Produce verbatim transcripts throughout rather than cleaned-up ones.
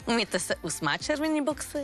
Umíte se usmát červený boxy?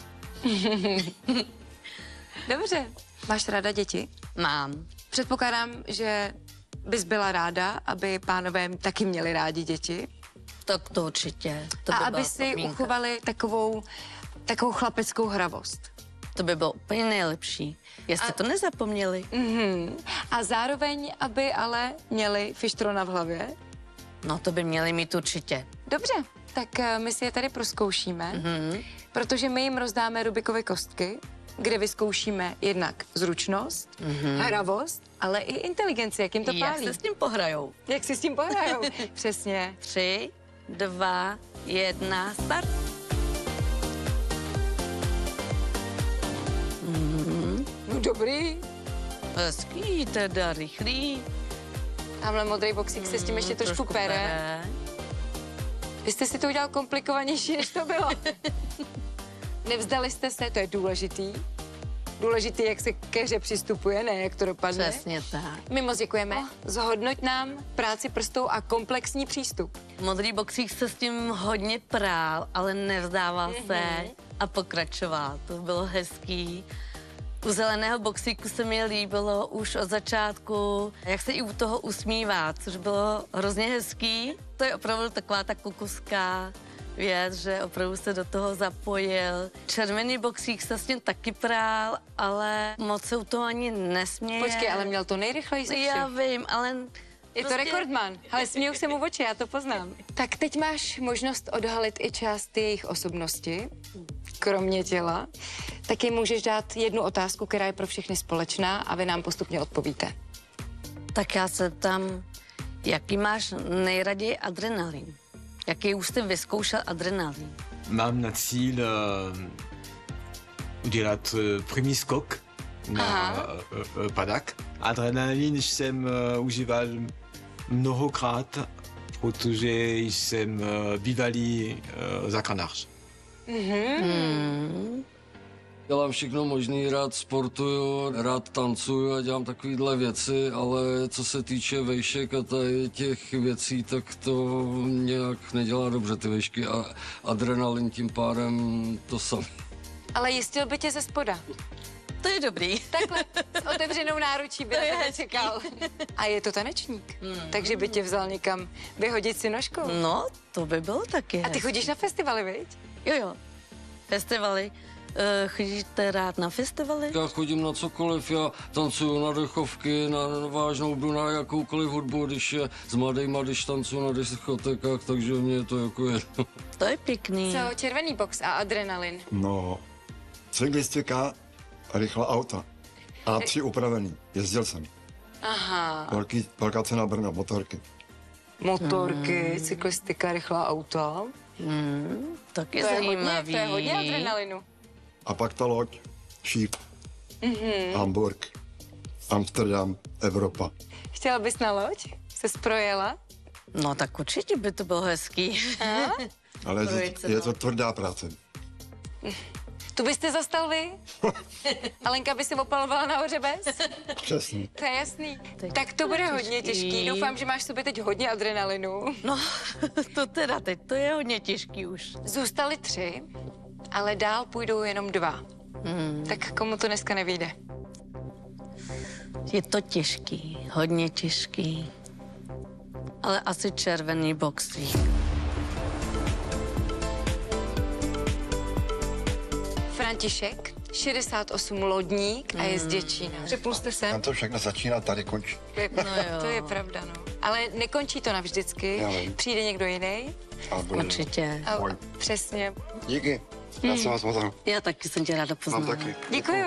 Dobře. Máš ráda děti? Mám. Předpokládám, že bys byla ráda, aby pánové taky měli rádi děti. Tak to určitě. To A by aby byla si podmínka. uchovali takovou, takovou chlapeckou hravost. To by bylo úplně nejlepší. Jestli A- to nezapomněli. Mhm. A zároveň, aby ale měli fištrona v hlavě. No to by měli mít určitě. Dobře, tak eh, my si je tady proskoušíme, Mhm. protože my jim rozdáme Rubikovy kostky, kde vyzkoušíme jednak zručnost, Mhm. hravost, ale i inteligenci, jak jim to Jak pálí. se s tím pohrajou? Jak si s tím pohrajou. Přesně. Tři, dva, jedna, start. No dobrý. Hezký, teda rychlý. Tamhle modrý boxík se s tím ještě Mm, trošku pere. Vy jste si to udělal komplikovanější, než to bylo. Nevzdali jste se, to je důležitý. Důležitý, jak se ke hře přistupuje, ne jak to dopadne. Přesně tak. My moc děkujeme. Zhodnoť nám práci prstou a komplexní přístup. Modrý boxík se s tím hodně prál, ale nevzdával se a pokračoval. To bylo hezký. U zeleného boxíku se mi líbilo už od začátku, jak se i u toho usmívá, což bylo hrozně hezký. To je opravdu taková ta kukuská věc, že opravdu se do toho zapojil. Červený boxík se s tím taky prál, ale moc se u toho ani nesměje. Počkej, ale měl to nejrychleji ze všech. Já vím, ale... Je to rekordman, ale smějou se mu v oči, já to poznám. Tak teď máš možnost odhalit i část jejich osobnosti, kromě těla. Taky můžeš dát jednu otázku, která je pro všechny společná a vy nám postupně odpovíte. Tak já se tam, jaký máš nejraději adrenalin? Jaký už jsi vyzkoušel adrenalin? Mám na cíl uh, udělat uh, první skok na uh, uh, padák. Adrenalin jsem uh, užíval mnohokrát, protože jsem uh, bývalý uh, záchranář. Hmm. Dělám všechno možný, rád sportuju, rád tancuju a dělám takovéhle věci, ale co se týče vejšek a tady těch věcí, tak to nějak nedělá dobře ty vejšky a adrenalin tím pádem to samé. Ale jistil by tě ze spoda. To je dobrý. Takhle, s otevřenou náručí by na To je tebe hezký. čekal. A je to tanečník, takže by tě vzal někam vyhodit si nožkou. No, to by bylo taky A ty hezký. chodíš na festivaly, viď? Jo, jo. Festivaly. Uh, chodíte rád na festivaly? Já chodím na cokoliv, já tancuju na dechovky, na vážnou hudbu, na jakoukoliv hudbu, když je s mladejma, když tancuju na diskotékách, takže mě je to jako jedno. To je pěkný. Co, červený box a adrenalin. No, cyklistika, rychlá auta. A tři upravený. Jezdil jsem. Aha. Velký, velká cena Brna, motorky. Motorky, cyklistika, rychlá auta. Hmm, tak je To je, hodně, zajímavý. to je hodně adrenalinu. A pak ta loď, šíp, mm-hmm. Hamburg, Amsterdam, Evropa. Chtěla bys na loď? Se sprojela? No tak určitě by to bylo hezký. Ale je Projeď to, se je to. to tvrdá práce. Tu byste zastal vy? Alenka by si opalovala na ořebes? Přesně. To je jasný. Teď Tak to bude to hodně těžký. těžký. Doufám, že máš v sobě teď hodně adrenalinu. No, to teda teď, to je hodně těžký už. Zůstali tři, ale dál půjdou jenom dva. Hmm. Tak komu to dneska nevyjde? Je to těžký, hodně těžký. Ale asi červený boxík. František, šedesát osm lodník a je z Děčína. Přepul jste se? Tam to všechno začíná, tady končí. To je, No jo. to je pravda, no. Ale nekončí to navždycky. Já vím. Přijde někdo jiný. Ale bude. Určitě. A, Ahoj. přesně. Díky. Já jsem vás poznal. Já taky jsem tě ráda Mám poznala. taky. Děkuju.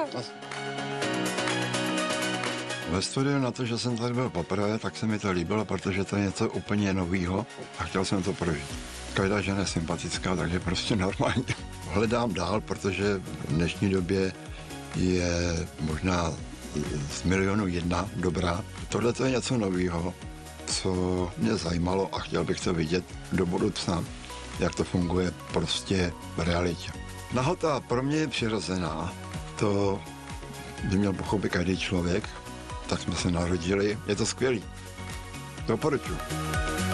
Ve studiu na to, že jsem tady byl poprvé, tak se mi to líbilo, protože to je něco úplně novýho a chtěl jsem to prožít. Každá žena je sympatická, takže prostě normálně. Hledám dál, protože v dnešní době je možná z milionu jedna dobrá. Tohle to je něco novýho, co mě zajímalo a chtěl bych to vidět do budoucna, jak to funguje prostě v realitě. Nahota pro mě je přirozená, to by měl pochopit každý člověk, tak jsme se narodili, je to skvělý. Doporučuji.